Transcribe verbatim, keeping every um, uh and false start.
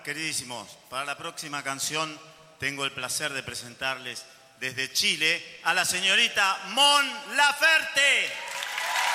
queridísimos, para la próxima canción tengo el placer de presentarles desde Chile a la señorita Mon Laferte.